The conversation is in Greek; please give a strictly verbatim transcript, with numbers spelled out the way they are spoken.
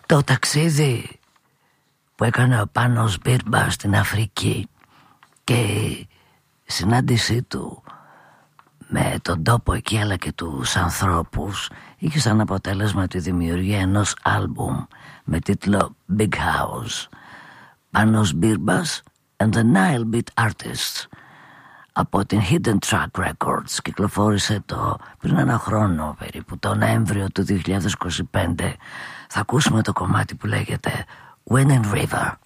Το ταξίδι που έκανε ο Πάνος Μπίρμπας στην Αφρική και η συνάντησή του με τον τόπο εκεί αλλά και τους ανθρώπους είχε σαν αποτέλεσμα τη δημιουργία ενός άλμπουμ με τίτλο Big House. Πάνος Μπίρμπας and the Nile Beat Artists από την Hidden Track Records. Κυκλοφόρησε το πριν ένα χρόνο περίπου, το Νοέμβριο του δύο χιλιάδες είκοσι πέντε. Θα ακούσουμε το κομμάτι που λέγεται Winning River.